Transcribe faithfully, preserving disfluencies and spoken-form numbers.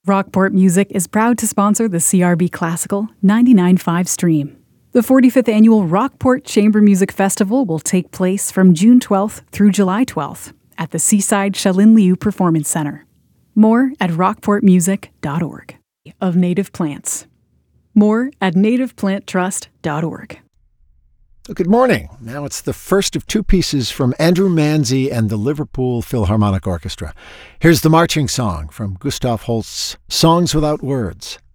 Rockport Music is proud to sponsor the C R B Classical ninety-nine point five stream. The forty-fifth Annual Rockport Chamber Music Festival will take place from June twelfth through July twelfth at the Seaside Shalin Liu Performance Center. More at rockport music dot org. Of native plants. More at native plant trust dot org. Good morning. Now it's the first of two pieces from Andrew Manzi and the Liverpool Philharmonic Orchestra. Here's the marching song from Gustav Holst's Songs Without Words.